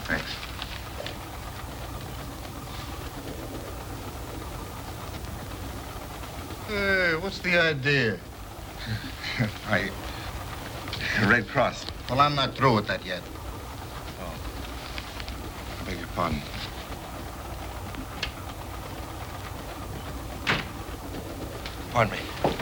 Thanks. Hey, what's the idea? Red Cross. Well, I'm not through with that yet. Oh. I beg your pardon. Pardon me.